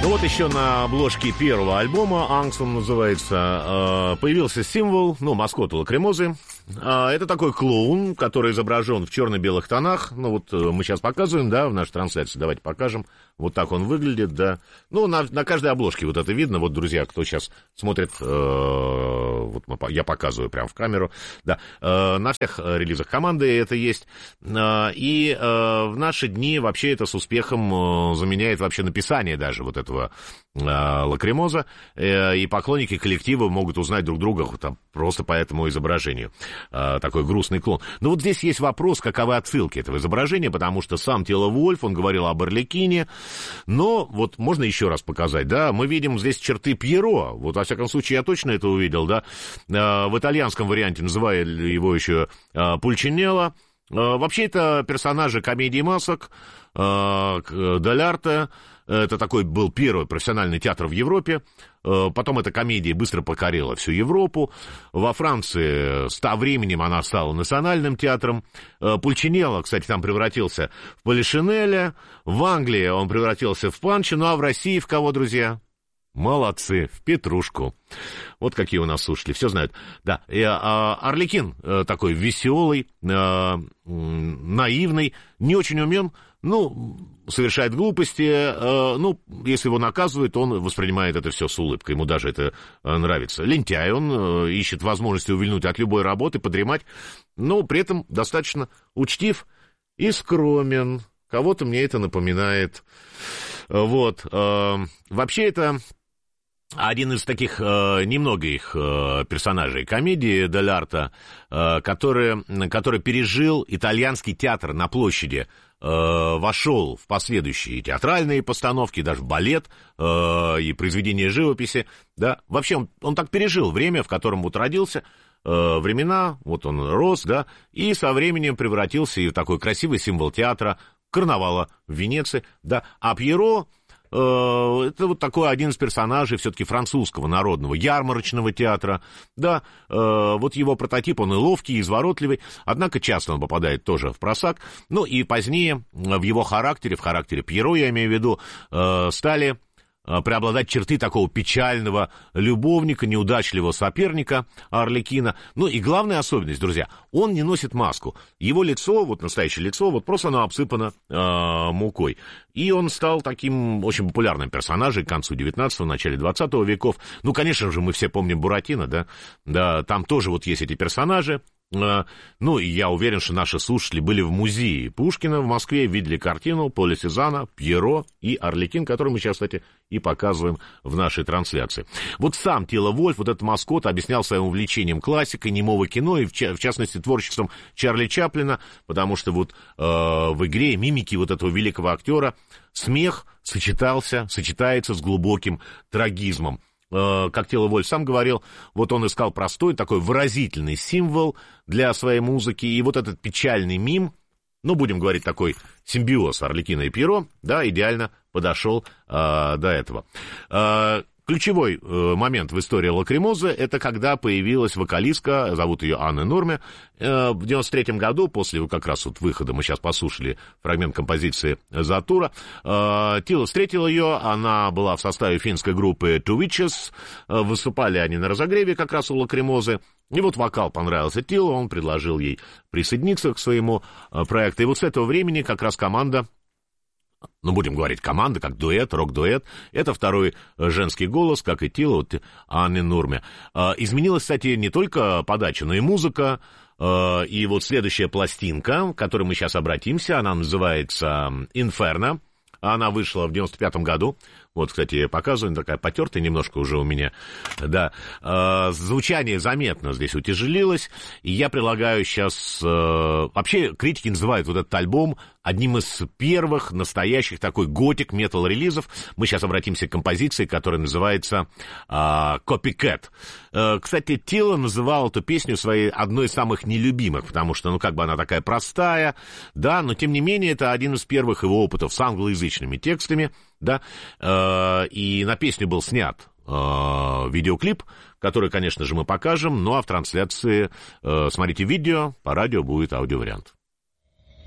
Ну вот еще на обложке первого альбома, «Angst» он называется, появился символ, маскот у Лакримозы. Это такой клоун, который изображен в черно-белых тонах. Ну вот мы сейчас показываем, да, в нашей трансляции, давайте покажем. Вот так он выглядит, да. Ну, на каждой обложке вот это видно. Вот, друзья, кто сейчас смотрит, я показываю прямо в камеру, да. На всех релизах команды это есть. И в наши дни вообще это с успехом заменяет вообще написание даже вот этого Лакримоза. И поклонники коллектива могут узнать друг друга там, просто по этому изображению. Такой грустный клон. Но вот здесь есть вопрос, каковы отсылки этого изображения, потому что сам Тило Вольф, он говорил об Арлекине. Но вот можно еще раз показать, да, мы видим здесь черты Пьеро, вот, во всяком случае, я точно это увидел, да, в итальянском варианте называют его еще Пульчинелло. Вообще, это персонажи комедии масок, Дель Арте. Это такой был первый профессиональный театр в Европе. Потом эта комедия быстро покорила всю Европу. Во Франции с того временем она стала национальным театром. Пульчинелло, кстати, там превратился в Полишинеля. В Англии он превратился в Панчо. Ну а в России в кого, друзья? Молодцы, в Петрушку. Вот какие у нас слушатели, все знают. Да, Арлекин такой веселый, наивный, не очень умен, совершает глупости, если его наказывают, он воспринимает это все с улыбкой, ему даже это нравится. Лентяй, он ищет возможности увильнуть от любой работы, подремать, но при этом достаточно учтив и скромен. Кого-то мне это напоминает. Вот. Вообще это один из таких немногих персонажей комедии Дель Арте, который пережил итальянский театр на площади, вошел в последующие театральные постановки, даже балет и произведения живописи. Да? Вообще он так пережил время, в котором вот родился, времена, вот он рос, да, и со временем превратился в такой красивый символ театра, карнавала в Венеции, да, а Пьеро это вот такой один из персонажей все-таки французского народного ярмарочного театра, да, вот его прототип, он и ловкий, и изворотливый, однако часто он попадает тоже в просак, и позднее в его характере, в характере Пьеро, я имею в виду, стали преобладать черты такого печального любовника, неудачливого соперника Арлекина. И главная особенность, друзья, он не носит маску. Его лицо, вот настоящее лицо, вот просто оно обсыпано мукой. И он стал таким очень популярным персонажем к концу 19-го, начале 20 веков. Конечно же, мы все помним Буратино, да? Да, там тоже вот есть эти персонажи. И я уверен, что наши слушатели были в музее Пушкина в Москве, видели картину Поля Сезанна, Пьеро и Арлекин, которую мы сейчас, кстати, и показываем в нашей трансляции. Вот сам Тило Вольф, вот этот маскот, объяснял своим увлечением классикой, немого кино и, в частности, творчеством Чарли Чаплина, потому что вот в игре мимики вот этого великого актера смех сочетается с глубоким трагизмом. Как Тило Вольф сам говорил, вот он искал простой, такой выразительный символ для своей музыки, и вот этот печальный мим, будем говорить, такой симбиоз Арлекина и Пьеро, да, идеально подошел до этого. Ключевой момент в истории Лакримозы — это когда появилась вокалистка, зовут ее Анна Нурме, в 93-м году, после как раз вот выхода, мы сейчас послушали фрагмент композиции «Затура», Тило встретил ее, она была в составе финской группы Two Witches, выступали они на разогреве как раз у Лакримозы, и вот вокал понравился Тило, он предложил ей присоединиться к своему проекту, и вот с этого времени как раз команда, будем говорить, команда, как дуэт, рок-дуэт. Это второй женский голос, как и Тило, вот Анны Нурме. Изменилась, кстати, не только подача, но и музыка. И вот следующая пластинка, к которой мы сейчас обратимся, она называется «Инферно». Она вышла в 95-м году. Вот, кстати, я показываю, такая потертая немножко уже у меня. Да, звучание заметно здесь утяжелилось. И я прилагаю сейчас... Вообще, критики называют вот этот альбом одним из первых настоящих такой готик-метал-релизов. Мы сейчас обратимся к композиции, которая называется «Copycat». Кстати, Тило называл эту песню своей одной из самых нелюбимых, потому что, она такая простая, да, но, тем не менее, это один из первых его опытов с англоязычными текстами, да, и на песню был снят видеоклип, который, конечно же, мы покажем, а в трансляции смотрите видео, по радио будет аудиовариант.